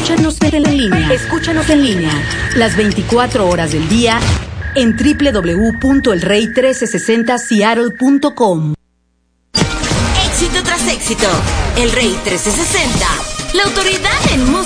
Escúchanos en línea. Escúchanos en línea. Las 24 horas del día en www.elrey1360seattle.com. Éxito tras éxito. El Rey 1360. La autoridad en música.